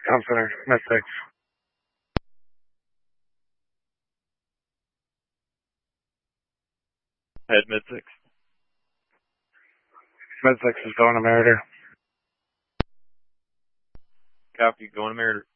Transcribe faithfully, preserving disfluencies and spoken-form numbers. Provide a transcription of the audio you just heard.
Comm Center, Med six. Head Med six. Med six is going to Meritor. Copy, going to Meritor.